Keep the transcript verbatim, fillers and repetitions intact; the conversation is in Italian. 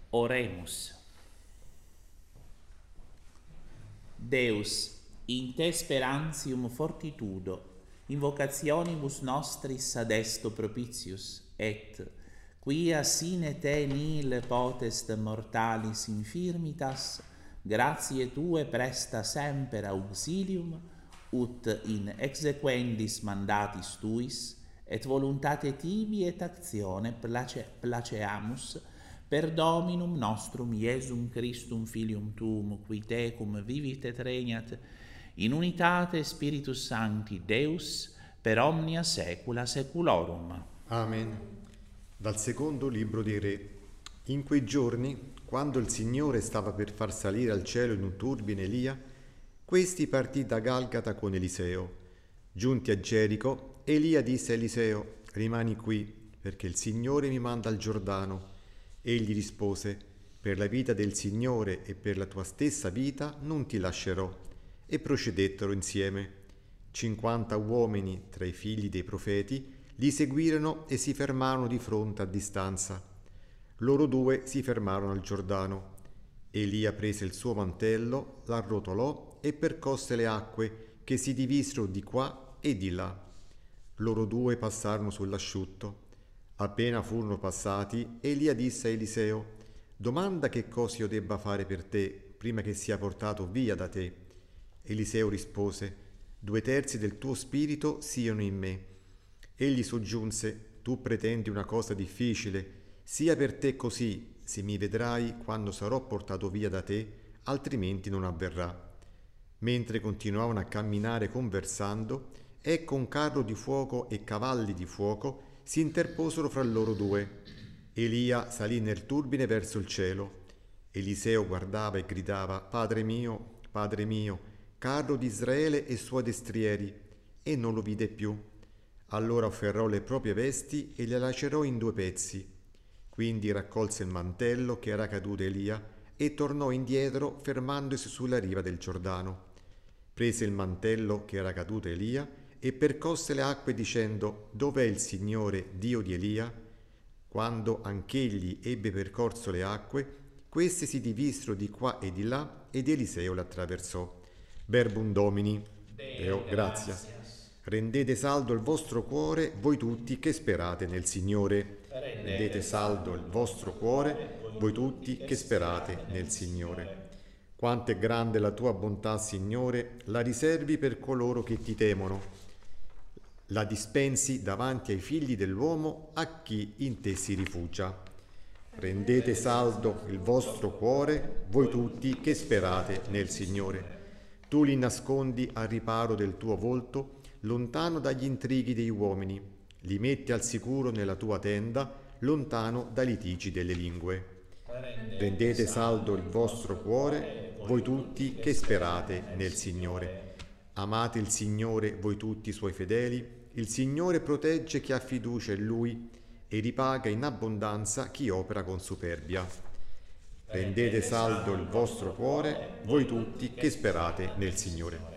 Oremus. Deus, in te sperantium fortitudo, invocationibus nostris ad esto propitius, et, quia sine te nihil potest mortalis infirmitas, gratiae tue presta semper auxilium, ut in exequendis mandatis tuis, et voluntate tibi et actione place, placeamus, per Dominum nostrum Iesum Christum Filium Tuum, qui tecum vivit et regnat, in unitate Spiritus Sancti Deus, per omnia saecula saeculorum. Amen. Dal secondo libro dei Re. In quei giorni, quando il Signore stava per far salire al cielo in un turbine Elia, questi partì da Galgata con Eliseo. Giunti a Gerico, Elia disse a Eliseo: rimani qui, perché il Signore mi manda al Giordano. Egli rispose: per la vita del Signore e per la tua stessa vita non ti lascerò. E procedettero insieme. Cinquanta uomini tra i figli dei profeti li seguirono e si fermarono di fronte a distanza. Loro due si fermarono al Giordano. Elia prese il suo mantello, l'arrotolò e percosse le acque che si divisero di qua e di là. Loro due passarono sull'asciutto. Appena furono passati, Elia disse a Eliseo: domanda che cosa io debba fare per te prima che sia portato via da te. Eliseo rispose: due terzi del tuo spirito siano in me. Egli soggiunse: tu pretendi una cosa difficile, sia per te così, se mi vedrai quando sarò portato via da te, altrimenti non avverrà. Mentre continuavano a camminare conversando, ecco un carro di fuoco e cavalli di fuoco si interposero fra loro due. Elia salì nel turbine verso il cielo. Eliseo guardava e gridava: Padre mio, Padre mio, carro di Israele e suoi destrieri, e non lo vide più. Allora afferrò le proprie vesti e le lacerò in due pezzi. Quindi raccolse il mantello che era caduto Elia e tornò indietro fermandosi sulla riva del Giordano. Prese il mantello che era caduto Elia e percosse le acque dicendo: dov'è il Signore Dio di Elia? Quando anch'egli ebbe percorso le acque, queste si divisero di qua e di là ed Eliseo le attraversò. Verbum Domini. Deo gratia. Rendete saldo il vostro cuore, voi tutti che sperate nel Signore. Rendete saldo il vostro cuore, voi tutti che sperate nel Signore. Quanto è grande la tua bontà, Signore, la riservi per coloro che ti temono. La dispensi davanti ai figli dell'uomo, a chi in te si rifugia. Rendete saldo il vostro cuore, voi tutti che sperate nel Signore. Tu li nascondi al riparo del tuo volto, lontano dagli intrighi degli uomini. Li metti al sicuro nella tua tenda, lontano dai litigi delle lingue. Rendete saldo il vostro cuore, voi tutti che sperate nel Signore. Amate il Signore, voi tutti i suoi fedeli. Il Signore protegge chi ha fiducia in Lui e ripaga in abbondanza chi opera con superbia. Rendete saldo il vostro cuore, voi tutti che sperate nel Signore.